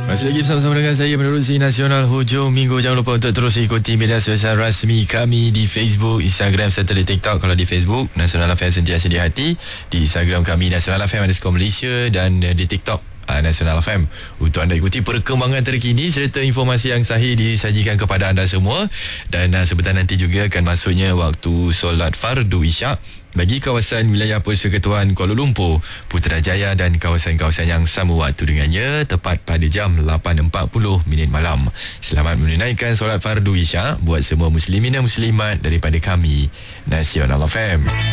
Masih lagi bersama-sama dengan saya menerusi Nasional hujung minggu. Jangan lupa untuk terus ikuti media sosial rasmi kami di Facebook, Instagram serta di TikTok. Kalau di Facebook Nasional FM sentiasa di hati, di Instagram kami Nasional FM _Malaysia dan di TikTok Nasional FM untuk anda ikuti perkembangan terkini serta informasi yang sahih disajikan kepada anda semua. Dan sebentar nanti juga akan masuknya waktu solat fardu isyak bagi kawasan wilayah Persekutuan Kuala Lumpur, Putrajaya dan kawasan-kawasan yang sama waktu dengannya, tepat pada jam 8.40 malam. Selamat menunaikan solat fardu isyak buat semua muslimin dan muslimat daripada kami Nasional FM.